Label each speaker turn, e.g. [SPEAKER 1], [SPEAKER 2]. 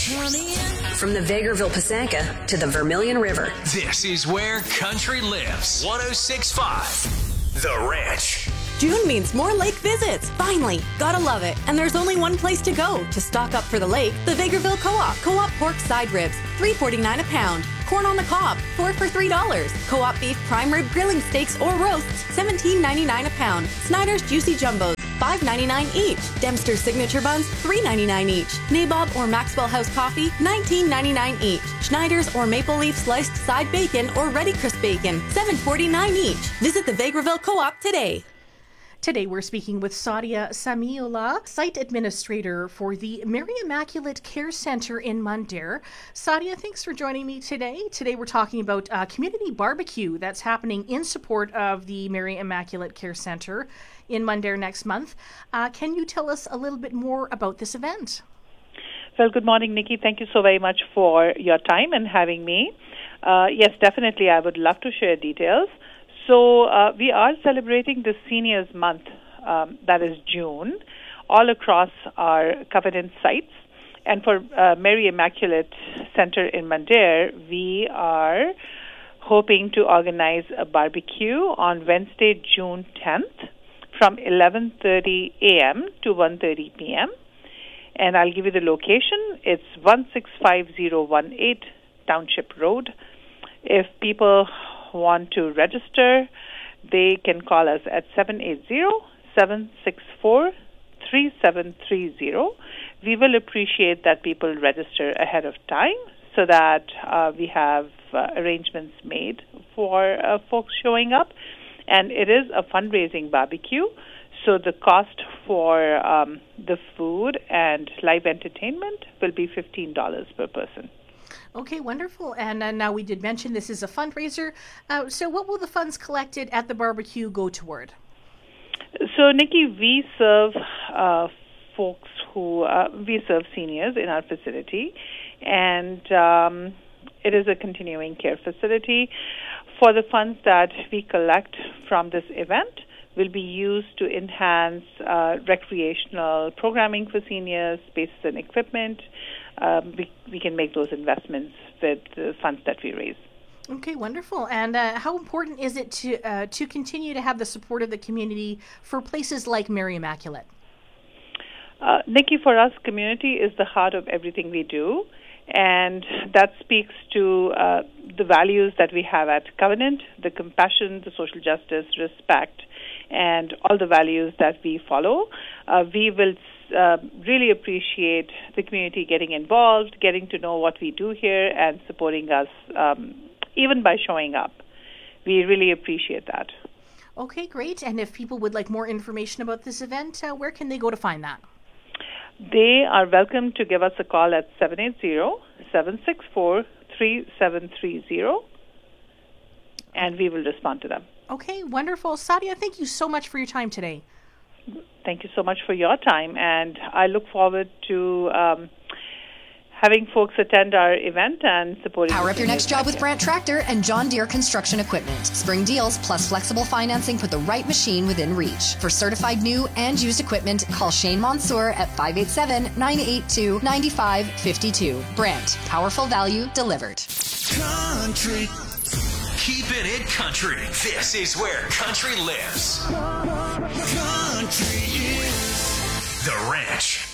[SPEAKER 1] From the Vegreville Pysanka to the Vermilion River.
[SPEAKER 2] This is where country lives. 106.5 The Ranch.
[SPEAKER 3] June means more lake visits. Finally, gotta love it. And there's only one place to go to stock up for the lake. The Vegreville Co-op. Co-op pork side ribs, $3.49 a pound. Corn on the cob, 4 for $3. Co-op beef prime rib grilling steaks or roasts, $17.99 a pound. Snyder's juicy jumbos, $5.99 each. Dempster's signature buns, $3.99 each. Nabob or Maxwell House coffee, $19.99 each. Schneider's or Maple Leaf sliced side bacon or Ready Crisp bacon, $7.49 each. Visit the Vegreville Co-op today.
[SPEAKER 4] Today we're speaking with Sadia Samiullah, Site Administrator for the Mary Immaculate Care Centre in Mundare. Sadia, thanks for joining me today. Today we're talking about a community barbecue that's happening in support of the Mary Immaculate Care Centre in Mundare next month. Can you tell us a little bit more about this event?
[SPEAKER 5] Well, good morning, Nikki. Thank you so very much for your time and having me. Yes, definitely, I would love to share details. So we are celebrating the Seniors Month, that is June, all across our Covenant sites. And for Mary Immaculate Center in Mundare, we are hoping to organize a barbecue on Wednesday, June 10th from 11:30 a.m. to 1:30 p.m. And I'll give you the location. It's 165018 Township Road. If people want to register, they can call us at 780-764-3730. We will appreciate that people register ahead of time so that we have arrangements made for folks showing up. And it is a fundraising barbecue, so the cost for the food and live entertainment will be $15 per person.
[SPEAKER 4] Okay, wonderful. And now we did mention this is a fundraiser. So what will the funds collected at the barbecue go toward?
[SPEAKER 5] So, Nikki, we serve folks who, we serve seniors in our facility, and it is a continuing care facility. For the funds that we collect from this event will be used to enhance recreational programming for seniors, spaces and equipment. We can make those investments with the funds that we raise.
[SPEAKER 4] Okay, wonderful. And how important is it to continue to have the support of the community for places like Mary Immaculate?
[SPEAKER 5] Nikki, for us, community is the heart of everything we do, and that speaks to the values that we have at Covenant, the compassion, the social justice, respect, and all the values that we follow. We will really appreciate the community getting involved, getting to know what we do here, and supporting us even by showing up. We really appreciate that.
[SPEAKER 4] Okay, great. And if people would like more information about this event, where can they go to find that?
[SPEAKER 5] They are welcome to give us a call at 780-764-3730, and we will respond to them.
[SPEAKER 4] Okay, wonderful. Sadia, thank you so much for your time today.
[SPEAKER 5] Thank you so much for your time, and I look forward to having folks attend our event and supporting.
[SPEAKER 6] Power up your next job with Brandt Tractor and John Deere Construction Equipment. Spring deals plus flexible financing put the right machine within reach. For certified new and used equipment, call Shane Mansour at 587-982-9552. Brandt, powerful value delivered.
[SPEAKER 2] Country. Keeping it country. This is where country lives. Country is The Ranch.